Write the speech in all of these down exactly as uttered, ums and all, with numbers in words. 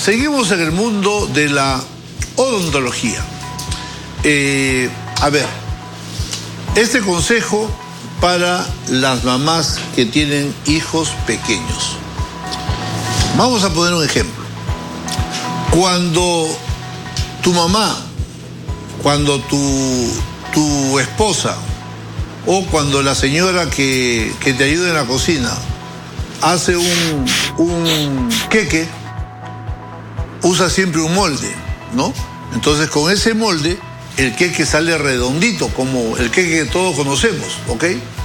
seguimos en el mundo de la odontología. Eh, a ver, este consejo para las mamás que tienen hijos pequeños. Vamos a poner un ejemplo. Cuando tu mamá, cuando tu, tu esposa o cuando la señora que, que te ayuda en la cocina hace un, un queque, usa siempre un molde, ¿no? Entonces con ese molde el queque sale redondito, como el queque que todos conocemos, ¿ok?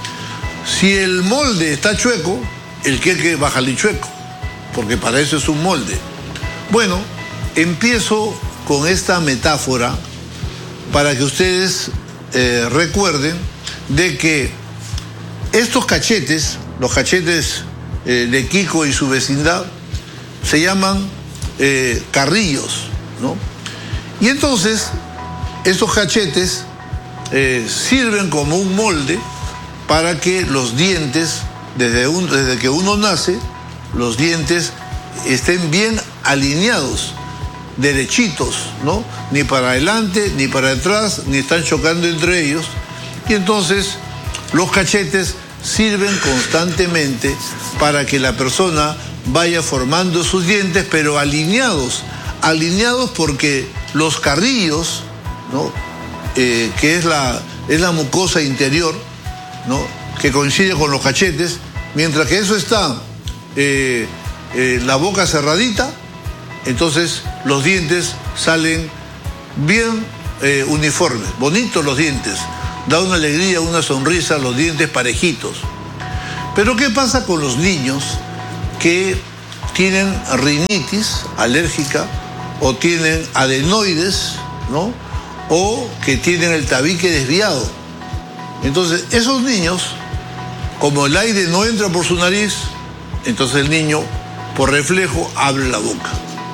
Si el molde está chueco, el queque va a salir chueco, porque para eso es un molde. Bueno, empiezo con esta metáfora para que ustedes eh, recuerden de que estos cachetes, los cachetes eh, de Kiko y su vecindad, se llaman eh, carrillos, ¿no? Y entonces, estos cachetes eh, sirven como un molde para que los dientes, desde, un, desde que uno nace, los dientes estén bien alineados, derechitos, ¿no? Ni para adelante, ni para atrás, ni están chocando entre ellos. Y entonces los cachetes sirven constantemente para que la persona vaya formando sus dientes, pero alineados, alineados porque los carrillos, ¿no? Eh, que es la, es la mucosa interior, ¿no? Que coincide con los cachetes, mientras que eso está eh, eh, la boca cerradita, entonces los dientes salen bien eh, uniformes, bonitos los dientes, da una alegría, una sonrisa, los dientes parejitos. Pero ¿qué pasa con los niños que tienen rinitis alérgica o tienen adenoides, ¿no? O que tienen el tabique desviado? Entonces, esos niños, como el aire no entra por su nariz, entonces el niño, por reflejo, abre la boca.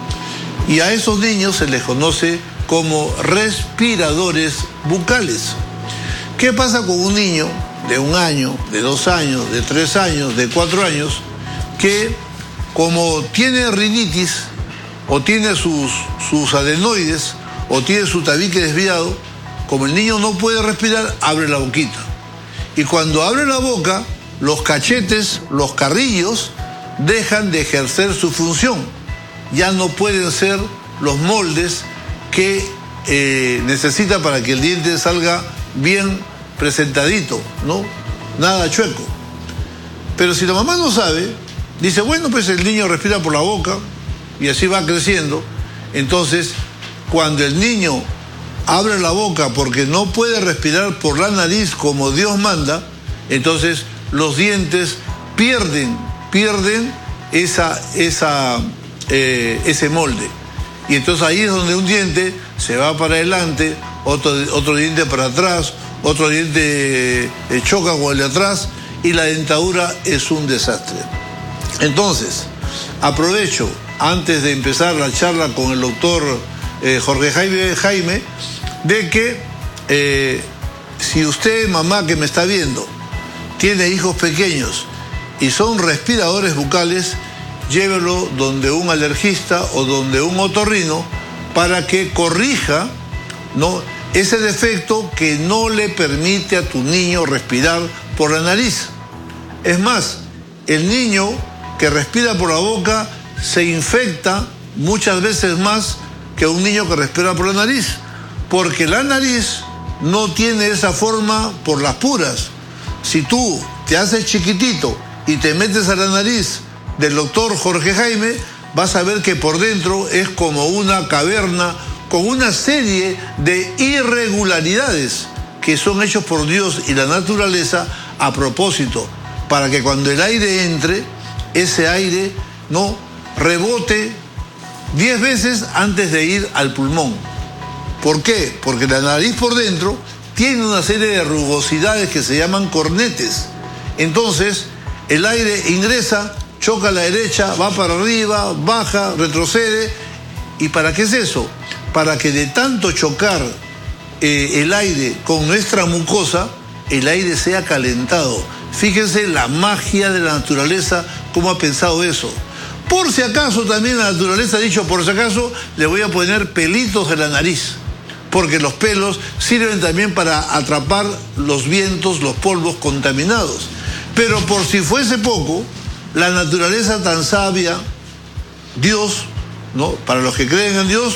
Y a esos niños se les conoce como respiradores bucales. ¿Qué pasa con un niño de un año, de dos años, de tres años, de cuatro años, que como tiene rinitis, o tiene sus, sus adenoides, o tiene su tabique desviado, como el niño no puede respirar, abre la boquita. Y cuando abre la boca, los cachetes, los carrillos, dejan de ejercer su función. Ya no pueden ser los moldes que eh, necesita para que el diente salga bien presentadito, ¿no? Nada chueco. Pero si la mamá no sabe, dice, bueno, pues el niño respira por la boca y así va creciendo. Entonces, cuando el niño abre la boca porque no puede respirar por la nariz como Dios manda, entonces los dientes pierden, pierden esa, esa, eh, ese molde. Y entonces ahí es donde un diente se va para adelante, otro, otro diente para atrás, otro diente eh, choca con el de atrás y la dentadura es un desastre. Entonces, aprovecho, antes de empezar la charla con el doctor eh, Jorge Jaime, Jaime, de que eh, si usted, mamá que me está viendo, tiene hijos pequeños y son respiradores bucales, llévelo donde un alergista o donde un otorrino para que corrija, ¿no?, ese defecto que no le permite a tu niño respirar por la nariz. Es más, el niño que respira por la boca se infecta muchas veces más que un niño que respira por la nariz, porque la nariz no tiene esa forma por las puras. Si tú te haces chiquitito y te metes a la nariz del doctor Jorge Jaime, vas a ver que por dentro es como una caverna con una serie de irregularidades que son hechos por Dios y la naturaleza a propósito, para que cuando el aire entre, ese aire no rebote diez veces antes de ir al pulmón. ¿Por qué? Porque la nariz por dentro tiene una serie de rugosidades que se llaman cornetes. Entonces, el aire ingresa, choca a la derecha, va para arriba, baja, retrocede. ¿Y para qué es eso? Para que de tanto chocar eh, el aire con nuestra mucosa, el aire sea calentado. Fíjense la magia de la naturaleza, cómo ha pensado eso. Por si acaso, también la naturaleza ha dicho, por si acaso, le voy a poner pelitos de la nariz, porque los pelos sirven también para atrapar los vientos, los polvos contaminados. Pero por si fuese poco, la naturaleza tan sabia, Dios, ¿no? Para los que creen en Dios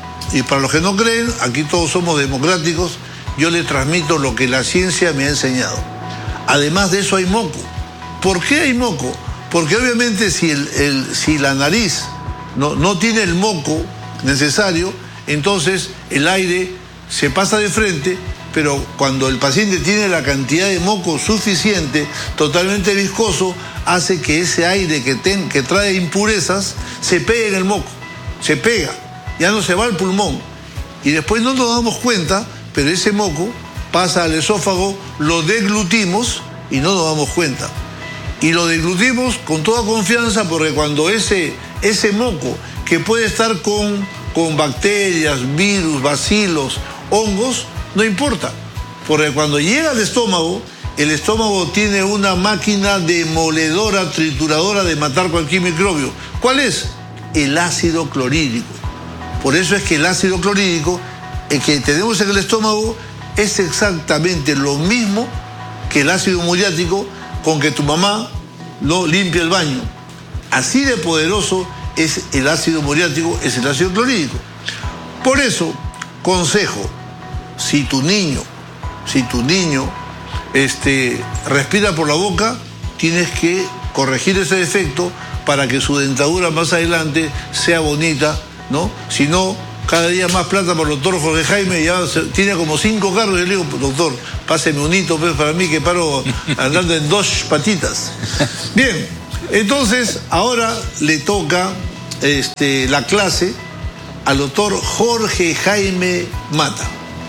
y para los que no creen, aquí todos somos democráticos, yo les transmito lo que la ciencia me ha enseñado. Además de eso hay moco. ¿Por qué hay moco? Porque obviamente si, el, el, si la nariz no, no tiene el moco necesario, entonces el aire se pasa de frente, pero cuando el paciente tiene la cantidad de moco suficiente, totalmente viscoso, hace que ese aire que, ten, que trae impurezas se pegue en el moco, se pega, ya no se va al pulmón. Y después no nos damos cuenta, pero ese moco pasa al esófago, lo deglutimos y no nos damos cuenta. Y lo deglutimos con toda confianza, porque cuando ese, ese moco, que puede estar con, con bacterias, virus, bacilos, hongos, no importa. Porque cuando llega al estómago, el estómago tiene una máquina demoledora, trituradora de matar cualquier microbio. ¿Cuál es? El ácido clorhídrico. Por eso es que el ácido clorhídrico, el que tenemos en el estómago, es exactamente lo mismo que el ácido muriático con que tu mamá no limpia el baño. Así de poderoso es el ácido muriático, es el ácido clorhídrico. Por eso, consejo, si tu niño, si tu niño este, respira por la boca, tienes que corregir ese defecto para que su dentadura más adelante sea bonita, ¿no? Si no, cada día más plata por el doctor Jorge Jaime, ya se, tiene como cinco carros. Y le digo, doctor, páseme un hito pues, para mí, que paro andando en dos patitas. Bien, entonces ahora le toca este, la clase al doctor Jorge Jaime Mata.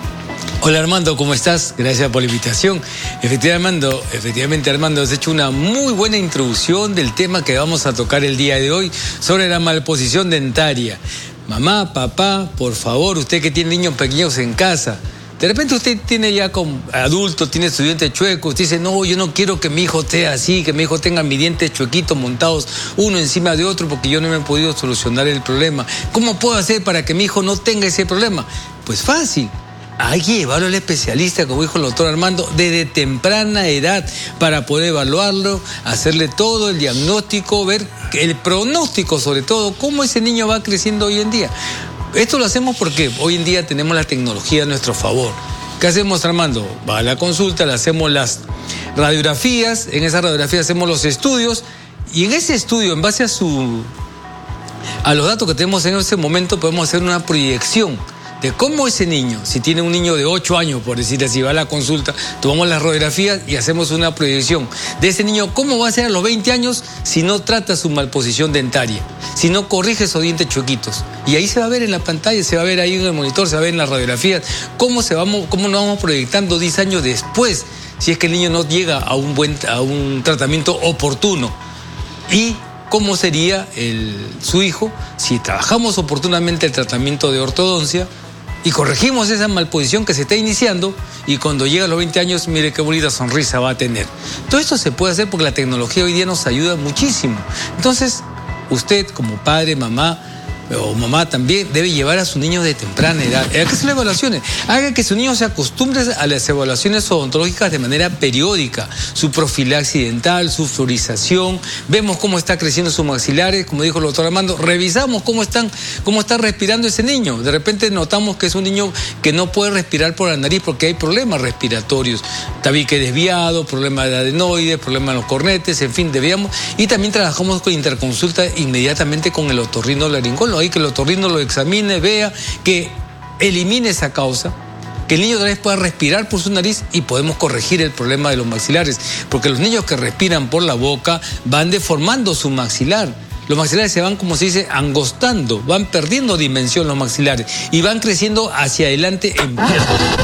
Hola Armando, ¿cómo estás? Gracias por la invitación. Efectivamente Armando, efectivamente, Armando, has hecho una muy buena introducción del tema que vamos a tocar el día de hoy sobre la malposición dentaria. Mamá, papá, por favor, usted que tiene niños pequeños en casa, de repente usted tiene ya como adulto, tiene su diente chueco, usted dice, no, yo no quiero que mi hijo esté así, que mi hijo tenga mis dientes chuequitos montados uno encima de otro porque yo no me he podido solucionar el problema. ¿Cómo puedo hacer para que mi hijo no tenga ese problema? Pues fácil. Hay que llevarlo al especialista, como dijo el doctor Armando, desde temprana edad para poder evaluarlo, hacerle todo el diagnóstico, ver el pronóstico sobre todo, cómo ese niño va creciendo hoy en día. Esto lo hacemos porque hoy en día tenemos la tecnología a nuestro favor. ¿Qué hacemos, Armando? Va a la consulta, le hacemos las radiografías, en esa radiografía hacemos los estudios y en ese estudio, en base a, su, a los datos que tenemos en ese momento, podemos hacer una proyección de cómo ese niño, si tiene un niño de ocho años, por decir así, va a la consulta, tomamos las radiografías y hacemos una proyección de ese niño, cómo va a ser a los veinte años si no trata su malposición dentaria, si no corrige esos dientes choquitos. Y ahí se va a ver en la pantalla, se va a ver ahí en el monitor, se va a ver en las radiografías, cómo, se vamos, cómo nos vamos proyectando diez años después, si es que el niño no llega a un, buen, a un tratamiento oportuno. Y cómo sería el, su hijo si trabajamos oportunamente el tratamiento de ortodoncia y corregimos esa malposición que se está iniciando y cuando llega a los veinte años, mire qué bonita sonrisa va a tener. Todo esto se puede hacer porque la tecnología hoy día nos ayuda muchísimo. Entonces, usted como padre, mamá o mamá también debe llevar a sus niños de temprana edad. Hay que hacer evaluaciones. Haga que su niño se acostumbre a las evaluaciones odontológicas de manera periódica. Su profilaxis dental, su fluorización. Vemos cómo está creciendo sus maxilares, como dijo el doctor Armando. Revisamos cómo están, cómo está respirando ese niño. De repente notamos que es un niño que no puede respirar por la nariz porque hay problemas respiratorios. Tabique desviado, problemas de adenoides, problemas en los cornetes, en fin, debíamos. Y también trabajamos con interconsulta inmediatamente con el otorrinolaringólogo. Ahí que el otorrino lo examine, vea, que elimine esa causa, que el niño otra vez pueda respirar por su nariz y podemos corregir el problema de los maxilares. Porque los niños que respiran por la boca van deformando su maxilar. Los maxilares se van, como se dice, angostando, van perdiendo dimensión los maxilares y van creciendo hacia adelante en